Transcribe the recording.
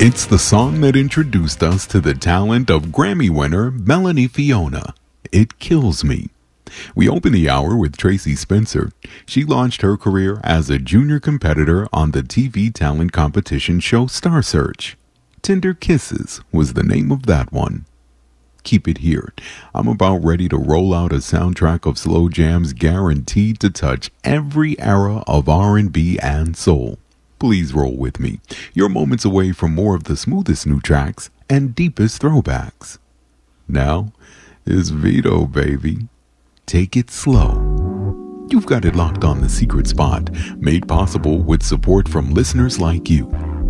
It's the song that introduced us to the talent of Grammy winner Melanie Fiona. It Kills Me. We open the hour with Tracie Spencer. She launched her career as a junior competitor on the TV talent competition show Star Search. Tender Kisses was the name of that one. Keep it here. I'm about ready to roll out a soundtrack of slow jams guaranteed to touch every era of R&B and soul. Please roll with me. You're moments away from more of the smoothest new tracks and deepest throwbacks. Now is Vito, baby. Take it slow. You've got it locked on The Secret Spot, made possible with support from listeners like you.